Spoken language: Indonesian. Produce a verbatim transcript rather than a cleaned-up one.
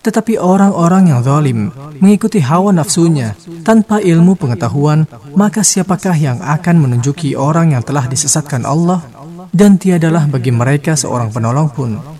Tetapi orang-orang yang zalim mengikuti hawa nafsunya tanpa ilmu pengetahuan, maka siapakah yang akan menunjuki orang yang telah disesatkan Allah? Dan tiadalah bagi mereka seorang penolong pun.